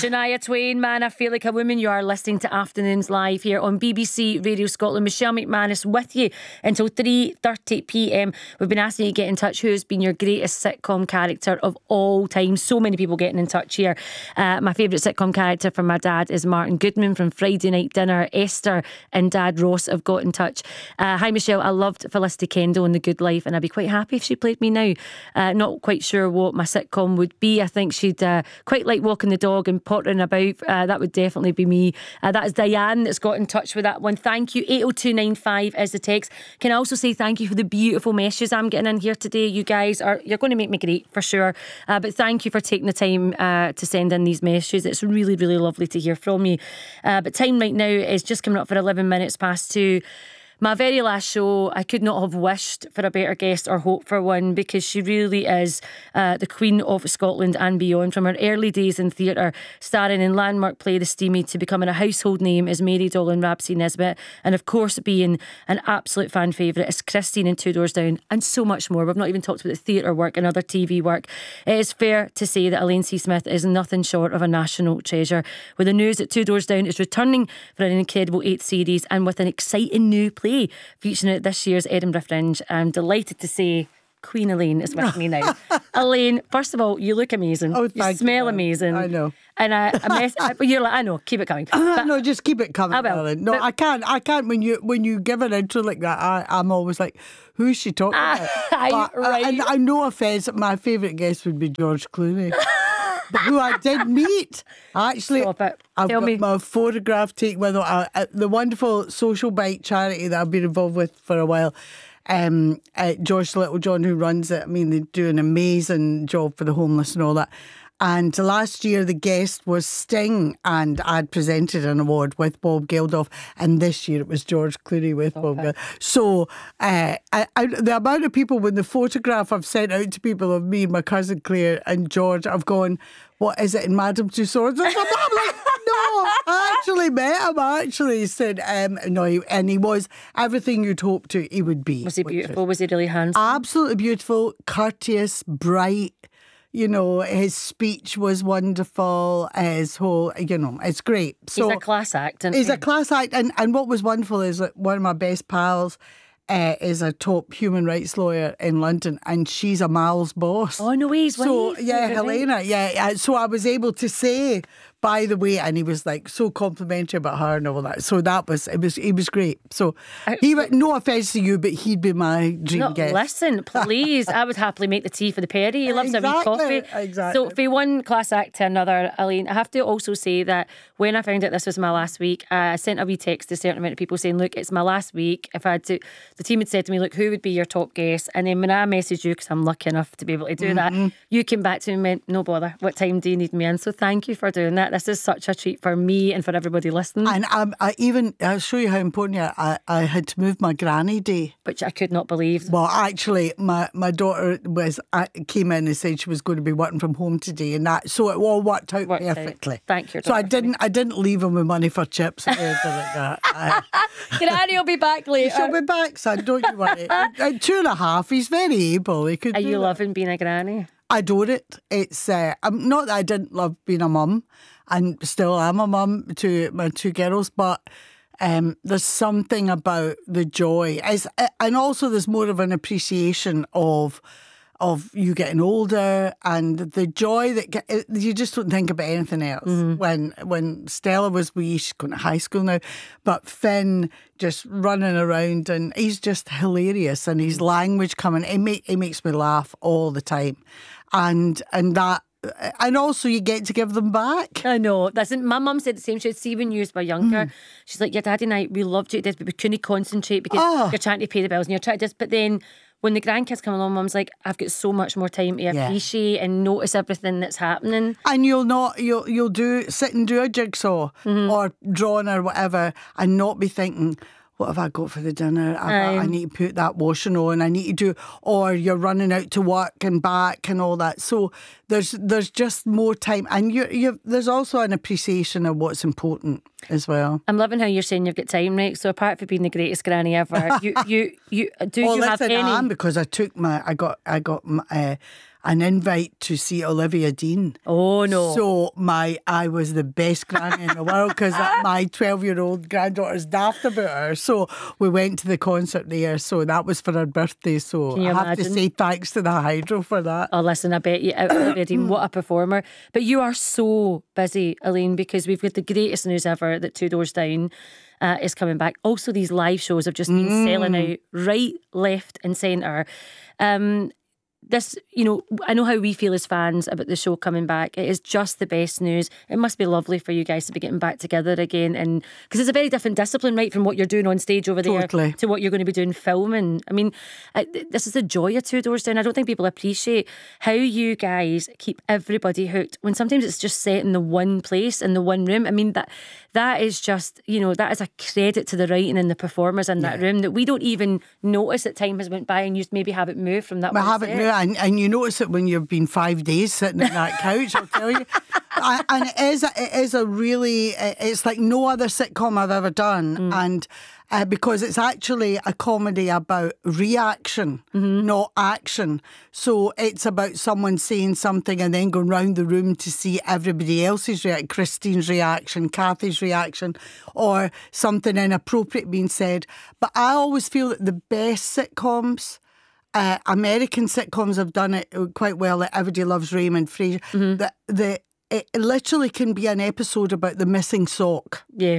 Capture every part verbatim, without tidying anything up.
Shania Twain, Man, I Feel Like a Woman. You are listening to Afternoons Live here on B B C Radio Scotland. Michelle McManus with you until three thirty p m. We've been asking you to get in touch. Who has been your greatest sitcom character of all time? So many people getting in touch here. Uh, my favourite sitcom character from my dad is Martin Goodman from Friday Night Dinner. Esther and Dad Ross have got in touch. Uh, hi Michelle, I loved Felicity Kendall in The Good Life, and I'd be quite happy if she played me now. Uh, not quite sure what my sitcom would be. I think she'd uh, quite like walking the dog and pottering about. Uh, that would definitely be me. Uh, that is Diane that's got in touch with that one. Thank you. eight oh two nine five is the text. Can I also say thank you for the beautiful messages I'm getting in here today. You guys are, you're going to make me great for sure. Uh, but thank you for taking the time uh, to send in these messages. It's really, really lovely to hear from you. Uh, but time right now is just coming up for eleven minutes past two. My very last show, I could not have wished for a better guest or hope for one, because she really is uh, the Queen of Scotland and beyond. From her early days in theatre, starring in landmark play The Steamy, to becoming a household name as Mary Dolan Ramsay Nisbet, and of course being an absolute fan favourite as Christine in Two Doors Down, and so much more. We've not even talked about the theatre work and other T V work. It is fair to say that Elaine C. Smith is nothing short of a national treasure. With the news that Two Doors Down is returning for an incredible eighth series, and with an exciting new play featuring at this year's Edinburgh Fringe, I'm delighted to say Queen Elaine is with me now. Elaine, first of all, you look amazing. Oh, you smell you, amazing. I know. And I, I mess, you're like, I know, keep it coming. But, no, just keep it coming, I will. Ellen. No, But, I can't. I can't. When you when you give an intro like that, I, I'm always like, who's she talking about? I, but, right. uh, and I no offence, my favourite guest would be George Clooney. Who I did meet. Actually, Stop it. I've Tell got me. my photograph taken with uh, uh, the wonderful Social Bike charity that I've been involved with for a while. Um, uh, George Littlejohn, who runs it, I mean, they do an amazing job for the homeless and all that. And last year the guest was Sting, and I'd presented an award with Bob Geldof, and this year it was George Clooney with okay. Bob Geldof. So uh, I, I, the amount of people, when the photograph I've sent out to people of me, my cousin Claire and George, I've gone, what is it in Madame Tussauds? I'm like, no, I actually met him. I actually said, um, no, he, and he was everything you'd hope to he would be. Was he beautiful? Was he really handsome? Absolutely beautiful, courteous, bright. You know, his speech was wonderful. His whole, you know, it's great. So he's a class act. Isn't he's he? a class act. And, and what was wonderful is that one of my best pals uh, is a top human rights lawyer in London, and she's a Mal's boss. Oh, no, he's So, wife. yeah, Helena, yeah. So I was able to say, by the way, and he was like so complimentary about her and all that. So that was, it was, he was great. So he went, no offence to you, but he'd be my dream no, guest. Listen, please, I would happily make the tea for the Perry. He loves exactly, a wee coffee. Exactly. So for one class act to another, Elaine, I have to also say that when I found out this was my last week, I sent a wee text to a certain amount of people saying, look, it's my last week. If I had to, the team had said to me, look, who would be your top guest? And then when I messaged you, because I'm lucky enough to be able to do mm-hmm. that, you came back to me and went, no bother, what time do you need me in? So thank you for doing that. This is such a treat for me and for everybody listening. And um, I even, I'll show you how important I, I, I had to move my granny day. Which I could not believe. Well, actually, my, my daughter was uh, came in and said she was going to be working from home today, and that, so it all worked out worked perfectly. Out. Thank you. So I didn't, I didn't leave him with money for chips or anything like that. I, Granny will be back later. She'll be back, son. Don't you worry. At two and a half, he's very able. He could. Are you that. loving being a granny? I adore it. It's uh, I'm not that I didn't love being a mum, and still am a mum to my two girls, but um, there's something about the joy, it's, and also there's more of an appreciation of of you getting older and the joy that get, you just don't think about anything else. Mm-hmm. When when Stella was wee, she's going to high school now, but Finn just running around, and he's just hilarious, and his language coming, it, make, it makes me laugh all the time, and and that. And also you get to give them back. I know. Listen, my mum said the same. She would see when you were younger. Mm. She's like, your daddy and I, we loved you at this, but we couldn't concentrate because oh. you're trying to pay the bills and you're trying to just, but then when the grandkids come along, mum's like, I've got so much more time to yeah. appreciate and notice everything that's happening. And you'll not, you'll you'll do, sit and do a jigsaw mm-hmm. or drawing or whatever, and not be thinking, what have I got for the dinner? I, I need to put that washing on. I need to do, or you're running out to work and back and all that. So there's there's just more time, and you you there's also an appreciation of what's important as well. I'm loving how you're saying you've got time, right? So apart from being the greatest granny ever, you you you do well, you have listen, any? I am, because I took my I got I got my, uh, an invite to see Olivia Dean. Oh, no. So my I was the best granny in the world because my twelve-year-old granddaughter's daft about her. So we went to the concert there. So that was for her birthday. So Can you I have imagine? to say thanks to the Hydro for that. Oh, listen, I bet you, Olivia Dean, what a performer. But you are so busy, Elaine, because we've got the greatest news ever that Two Doors Down uh, is coming back. Also, these live shows have just been Mm. selling out right, left and centre. Um, this, you know, I know how we feel as fans about the show coming back. It is just the best news. It must be lovely for you guys to be getting back together again, and because it's a very different discipline, right, from what you're doing on stage over there Totally. to what you're going to be doing filming. I mean, I, this is the joy of Two Doors Down. I don't think people appreciate how you guys keep everybody hooked when sometimes it's just set in the one place, in the one room. I mean, that that is just, you know, that is a credit to the writing and the performers in that room that we don't even notice that time has went by and you maybe haven't moved from that We one haven't set. moved, and, and you notice it when you've been five days sitting on that couch, I'll tell you. I, and it is, a, it is a really, it's like no other sitcom I've ever done. Mm. And uh, because it's actually a comedy about reaction, Mm-hmm. not action. So it's about someone saying something and then going round the room to see everybody else's reaction, Christine's reaction, Kathy's reaction, or something inappropriate being said. But I always feel that the best sitcoms, Uh, American sitcoms have done it quite well. Like Everybody Loves Raymond, Frasier. Mm-hmm. The, the, it literally can be an episode about the missing sock. Yeah.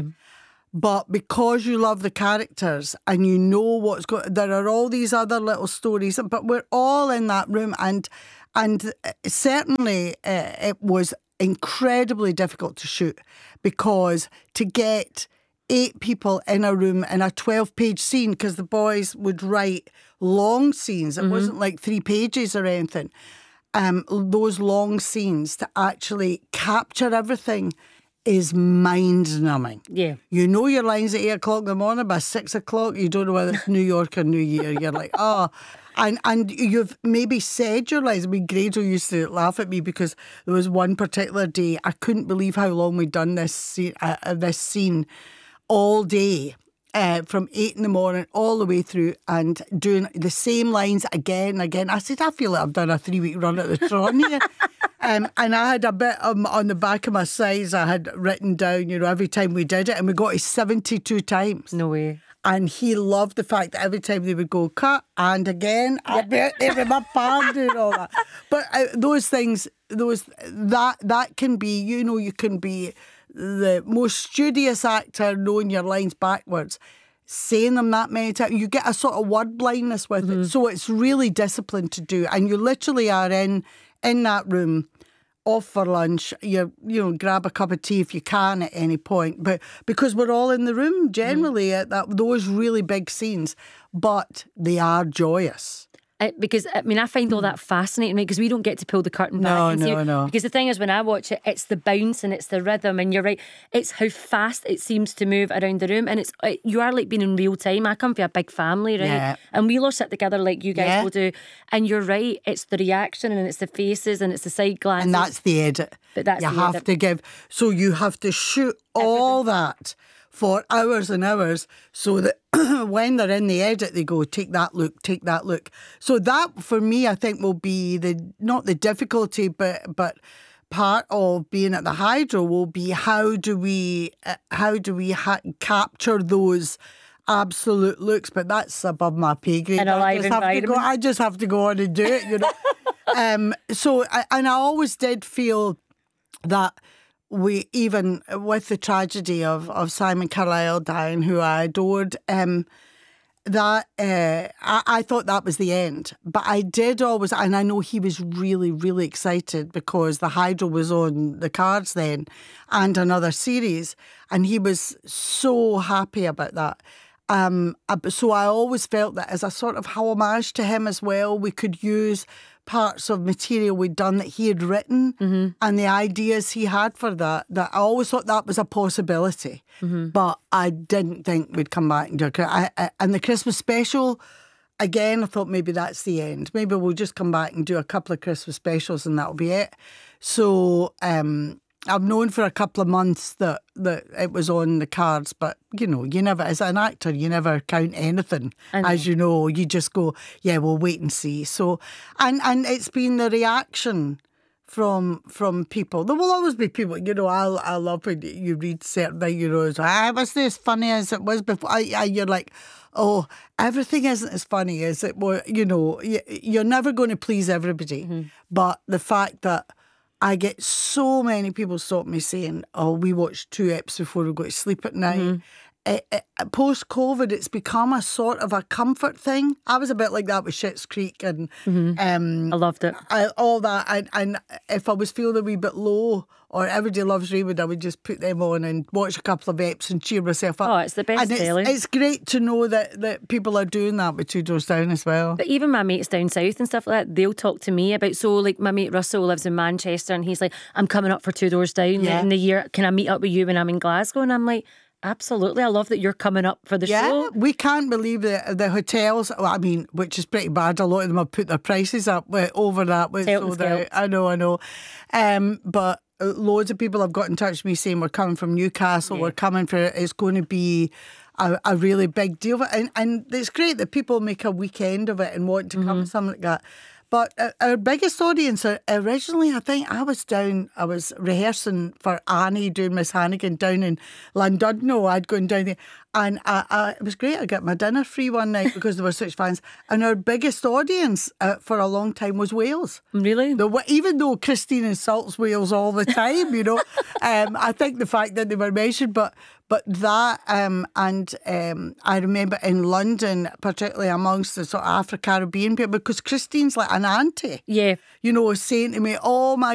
But because you love the characters and you know what's going, there are all these other little stories. But we're all in that room, and and certainly uh, it was incredibly difficult to shoot because to get eight people in a room in a twelve-page scene, because the boys would write long scenes. It Mm-hmm. wasn't like three pages or anything. Um, those long scenes to actually capture everything is mind-numbing. Yeah. You know your lines at eight o'clock in the morning, by six o'clock, you don't know whether it's New York or New Year. You're like, oh. And and you've maybe said your lines. I mean, Grado used to laugh at me because there was one particular day, I couldn't believe how long we'd done this scene, uh, uh, this scene all day. Uh, from eight in the morning all the way through and doing the same lines again and again. I said, I feel like I've done a three-week run at the Tron here. um, and I had a bit um, on the back of my sides, I had written down, you know, every time we did it, and we got it seventy-two times. No way. And he loved the fact that every time they would go, cut, and again, I'd be out there with my palm doing all that. But uh, those things, those that that can be, you know, you can be the most studious actor knowing your lines backwards, saying them that many times. You get a sort of word blindness with Mm-hmm. it. So it's really disciplined to do. And you literally are in in that room, off for lunch. You you know, grab a cup of tea if you can at any point. But because we're all in the room generally Mm-hmm. at that those really big scenes, but they are joyous. I, because I mean, I find all that fascinating, right? Because we don't get to pull the curtain back. No, and see, no, no. Because the thing is, when I watch it, it's the bounce and it's the rhythm, and you're right, it's how fast it seems to move around the room, and it's uh, you are like being in real time. I come from a big family, right? Yeah. And we all sit together like you guys Yeah. will do, and you're right. It's the reaction and it's the faces and it's the side glances. And that's the edit. But that's you the have edit. to give. So you have to shoot all that for hours and hours so that when they're in the edit, they go, take that look, take that look. So that, for me, I think will be the, not the difficulty, but but part of being at the Hydro will be how do we, uh, how do we ha- capture those absolute looks, but that's above my pay grade. In a I live just have to go. environment. I just have to go on and do it, you know. um. So, I, and I always did feel that we, even with the tragedy of of Simon Carlyle dying, who I adored, um, that uh, I, I thought that was the end. But I did always, and I know he was really, really excited because the Hydro was on the cards then, and another series, and he was so happy about that. Um, uh, so I always felt that as a sort of homage to him as well, we could use parts of material we'd done that he had written Mm-hmm. and the ideas he had for that. That I always thought that was a possibility, Mm-hmm. but I didn't think we'd come back and do it. I, I, and the Christmas special, again, I thought maybe that's the end. Maybe we'll just come back and do a couple of Christmas specials and that'll be it. So um, I've known for a couple of months that, that it was on the cards, but, you know, you never, as an actor, you never count anything. know. As you know, you just go, yeah, we'll wait and see. So, and, and it's been the reaction from from people. There will always be people, you know, I I love when you read certain things, you know, it's like, ah, wasn't as funny as it was before. I, I, you're like, oh, everything isn't as funny as it was, you know, you're never going to please everybody. Mm-hmm. But the fact that I get so many people stop me saying, oh, we watch two eps before we go to sleep at night. Mm-hmm. It, it, post-COVID, it's become a sort of a comfort thing. I was a bit like that with Schitt's Creek and mm-hmm. um, I loved it. I, all that. And, and if I was feeling a wee bit low, or Everybody Loves Raymond, I would just put them on and watch a couple of eps and cheer myself up. Oh, it's the best and it's, telly. It's great to know that, that people are doing that with Two Doors Down as well. But even my mates down south and stuff like that, they'll talk to me about, so like my mate Russell lives in Manchester and he's like, I'm coming up for Two Doors Down yeah. in the year. Can I meet up with you when I'm in Glasgow? And I'm like, absolutely. I love that you're coming up for the yeah, show. We can't believe that the hotels, well, I mean, which is pretty bad. A lot of them have put their prices up with, over that. With, so that, I know, I know. Um, but loads of people have got in touch with me saying we're coming from Newcastle, yeah. we're coming for, it's going to be a, a really big deal. And, and it's great that people make a weekend of it and want to mm-hmm. come to something like that. But our biggest audience, originally, I think I was down, I was rehearsing for Annie doing Miss Hannigan down in Llandudno. I'd gone down there and I, I, it was great. I got my dinner free one night because there were such fans. And our biggest audience uh, for a long time was Wales. Really? The, even though Christine insults Wales all the time, you know, um, I think the fact that they were mentioned, but But that, um, and um, I remember in London, particularly amongst the sort of Afro-Caribbean people, because Christine's like an auntie. Yeah. You know, saying to me, oh my